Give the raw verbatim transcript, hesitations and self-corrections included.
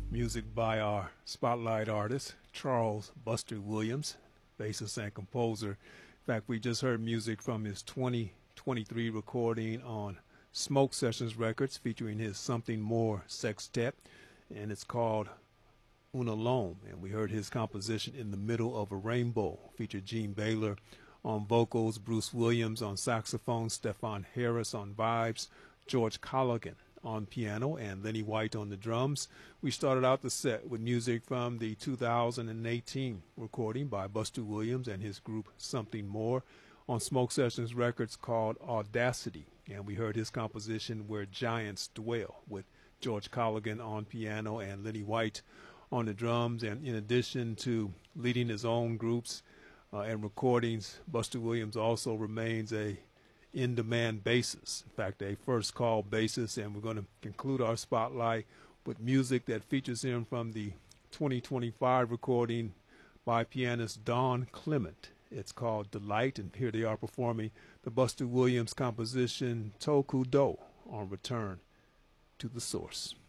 Music by our spotlight artist, Charles Buster Williams, bassist and composer. In fact, we just heard music from his twenty twenty-three recording on Smoke Sessions Records featuring his Something More sextet, and it's called Una Lome. And we heard his composition In the Middle of a Rainbow, featured Gene Baylor on vocals, Bruce Williams on saxophone, Stefan Harris on vibes, George Colligan on piano, and Lenny White on the drums. We started out the set with music from the two thousand eighteen recording by Buster Williams and his group Something More on Smoke Sessions Records called Audacity, and we heard his composition Where Giants Dwell with George Colligan on piano and Lenny White on the drums. And in addition to leading his own groups uh, and recordings, Buster Williams also remains a in-demand bassist. In fact, a first-call bassist, and we're going to conclude our spotlight with music that features him from the twenty twenty-five recording by pianist Don Clement. It's called Delight, and here they are performing the Buster Williams composition Toku Do on Return to the Source.